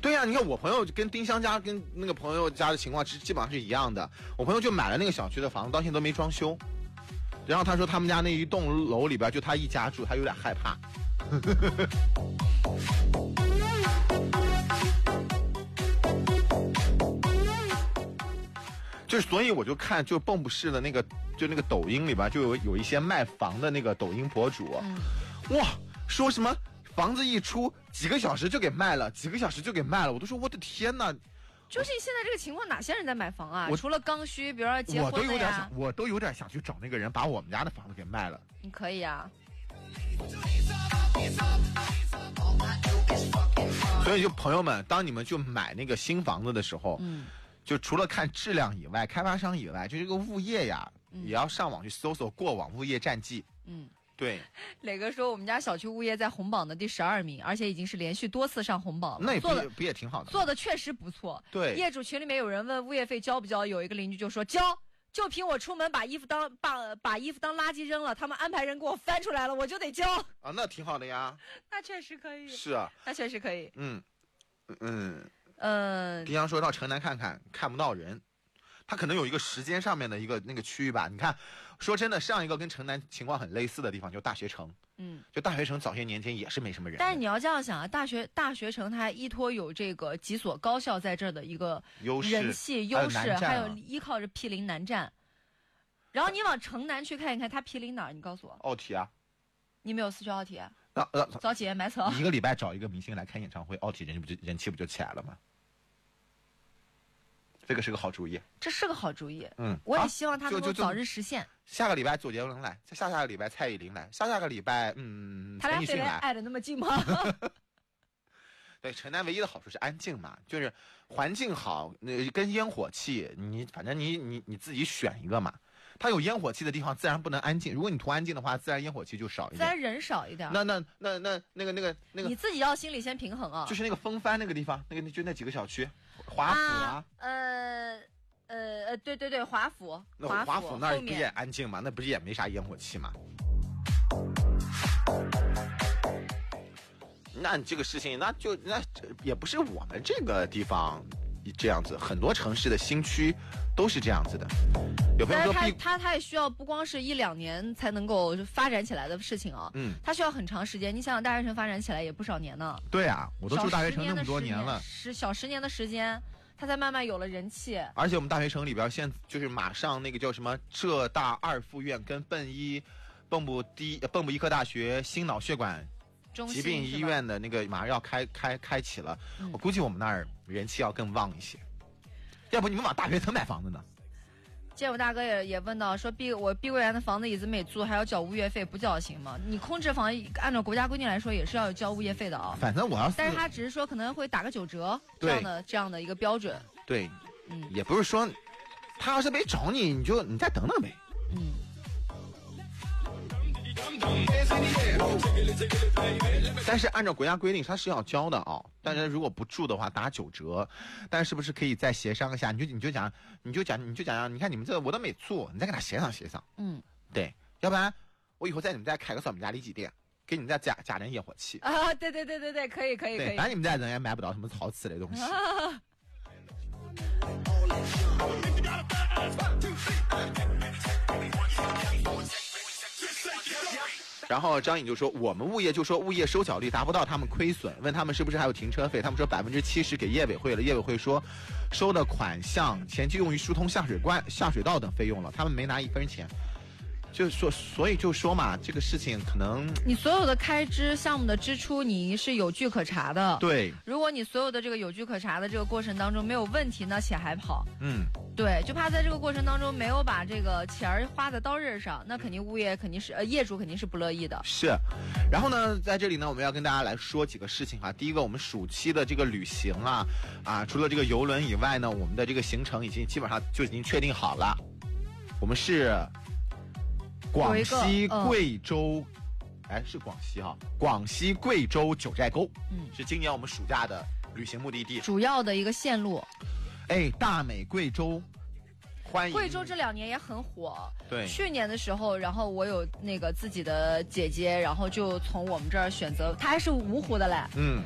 对呀，你看我朋友跟丁香家跟那个朋友家的情况基本上是一样的。我朋友就买了那个小区的房子，到现在都没装修。然后他说他们家那一栋楼里边就他一家住，他有点害怕。就是所以我就看就蚌埠市的那个抖音里边就有一些卖房的那个抖音博主，哇，说什么房子一出几个小时就给卖了，几个小时就给卖了，我都说我的天哪！ 就是现在这个情况，哪些人在买房啊？除了刚需，比如说结婚的呀， 我都有点想去找那个人把我们家的房子给卖了。 你可以啊。 所以就朋友们，当你们就买那个新房子的时候，就除了看质量以外，开发商以外，就这个物业呀，也要上网去搜搜过往物业战绩。对。 磊哥说我们家小区物业在红榜的第12名，而且已经是连续多次上红榜了。 那不也挺好的？ 做的确实不错。 对。 业主群里面有人问物业费交不交，有一个邻居就说交，就凭我出门把衣服当垃圾扔了，他们安排人给我翻出来了，我就得交。 啊，那挺好的呀。 那确实可以。 是啊。 那确实可以。 丁香说到城南看不到人，他可能有一个时间上面的一个那个区域吧。你看，说真的，上一个跟城南情况很类似的地方就大学城。就大学城早些年间也是没什么人。 但是你要这样想啊，大学城它还依托有这个几所高校在这儿的一个人气优势，还有依靠着毗邻南站。然后你往城南去看一看，它毗邻哪儿？你告诉我。 奥体啊。 你没有四去奥体啊？早起买草。 一个礼拜找一个明星来开演唱会，奥体人气不就起来了吗？这个是个好主意。这是个好主意。我也希望他能够早日实现。 下个礼拜左杰伦来，下个礼拜蔡依林来，下个礼拜他俩非得挨得那么近吗？ 对，城南唯一的好处是安静嘛，就是环境好，跟烟火气，反正你自己选一个嘛。它有烟火气的地方自然不能安静，如果你图安静的话，自然烟火气就少一点， 自然人少一点。 那个， 你自己要心里先平衡啊。 就是那个风帆那个地方，就那几个小区，华府啊。 对，华府。 那华府那儿不也安静吗？那不是也没啥烟火气吗？那你这个事情，那也不是我们这个地方这样子，很多城市的新区都是这样子的。有朋友说它也需要不光是1-2年才能够发展起来的事情啊。它需要很长时间。你想想，大学城发展起来也不少年呢。 对啊，我都住大学城那么多年了， 小10年的时间，它才慢慢有了人气。 而且我们大学城里边现在就是马上那个叫什么浙大2附院跟蚌埠医科大学心脑血管疾病医院的那个马上要开启了。我估计我们那儿人气要更旺一些。要不你们往大学城买房子呢？ 建武大哥也问到说，我碧桂园的房子椅子没租，还要缴物业费，不缴行吗？你空置房按照国家规定来说也是要交物业费的啊。 反正但是他只是说可能会打个9折这样的一个标准。 对，也不是说他要是没找你，你再等等呗。但是按照国家规定，它是要交的啊。但是如果不住的话，打9折。但是不是可以再协商一下？你就讲，你看你们这我都没住，你再跟他协商。对，要不然我以后在你们家开个小米家里脊店，给你们家加点烟火气啊！对，可以。 对，反正你们家人也买不到什么陶瓷类东西。然后张颖就说，我们物业收缴率达不到，他们亏损，问他们是不是还有停车费，他们说70%给业委会了，业委会说收的款项前期用于疏通下水道等费用了，他们没拿1分钱。就是说，所以就说嘛，这个事情可能你所有的开支项目的支出你是有据可查的。 对， 如果你所有的这个有据可查的这个过程当中没有问题呢，且还跑。对，就怕在这个过程当中没有把这个钱花在刀刃上，那肯定业主肯定是不乐意的。 是，然后呢，在这里呢，我们要跟大家来说几个事情哈。第一个，我们暑期的这个旅行除了这个邮轮以外呢，我们的这个行程基本上就已经确定好了。我们是广西贵州，是广西哈，广西贵州九寨沟，是今年我们暑假的旅行目的地， 主要的一个线路。 大美贵州，欢迎。 贵州这2年也很火。 对， 去年的时候，然后我有那个自己的姐姐，然后就从我们这儿选择，她还是芜湖的嘞。